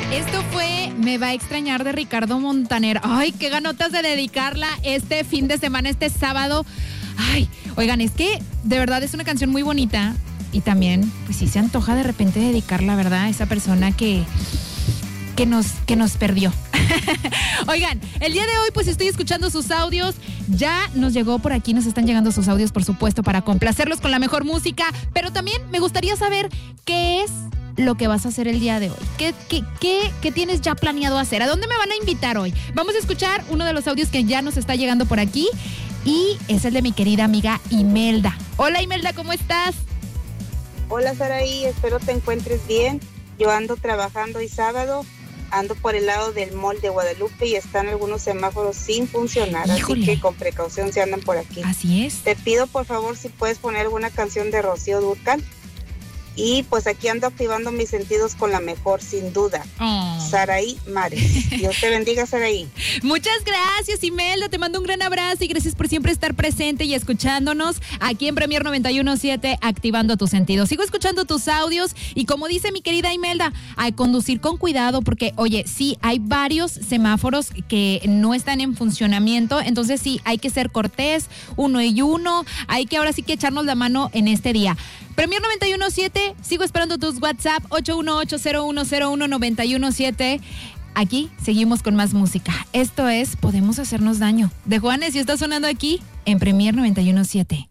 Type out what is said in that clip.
Esto fue Me va a extrañar de Ricardo Montaner. Ay, qué ganotas de dedicarla este fin de semana, este sábado. Ay, oigan, es que de verdad es una canción muy bonita y también, pues sí se antoja de repente dedicarla, ¿verdad? A esa persona que nos perdió. Oigan, el día de hoy pues estoy escuchando sus audios. Ya nos llegó por aquí, nos están llegando sus audios, por supuesto, para complacerlos con la mejor música. Pero también me gustaría saber qué es lo que vas a hacer el día de hoy. ¿Qué tienes ya planeado hacer? ¿A dónde me van a invitar hoy? Vamos a escuchar uno de los audios que ya nos está llegando por aquí. Y es el de mi querida amiga Imelda. Hola Imelda, ¿cómo estás? Hola Saraí, espero te encuentres bien. Yo ando trabajando hoy sábado. Ando por el lado del Mall de Guadalupe y están algunos semáforos sin funcionar. Híjole. Así que con precaución se andan por aquí. Así es. Te pido por favor si puedes poner alguna canción de Rocío Dúrcal. Y pues aquí ando activando mis sentidos con la mejor, sin duda. Saraí Mares. Dios te bendiga, Saraí. Muchas gracias, Imelda. Te mando un gran abrazo y gracias por siempre estar presente y escuchándonos aquí en Premier 91.7, activando tus sentidos. Sigo escuchando tus audios y como dice mi querida Imelda, a conducir con cuidado porque, oye, sí, hay varios semáforos que no están en funcionamiento, entonces sí, hay que ser cortés, uno y uno. Hay que ahora sí que echarnos la mano en este día. Premier 91.7, sigo esperando tus WhatsApp 818-0101-917. Aquí seguimos con más música. Esto es Podemos Hacernos Daño de Juanes y está sonando aquí en Premier 91.7.